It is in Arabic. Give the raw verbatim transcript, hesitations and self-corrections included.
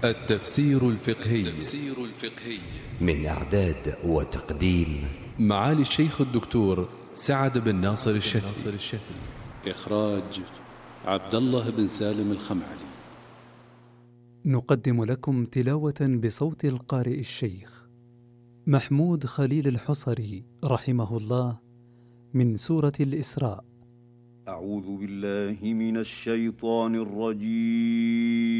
التفسير الفقهي التفسير الفقهي من إعداد وتقديم معالي الشيخ الدكتور سعد بن ناصر الشتري. إخراج عبد الله بن سالم الخمعلي. نقدم لكم تلاوة بصوت القارئ الشيخ محمود خليل الحصري رحمه الله من سورة الإسراء. أعوذ بالله من الشيطان الرجيم.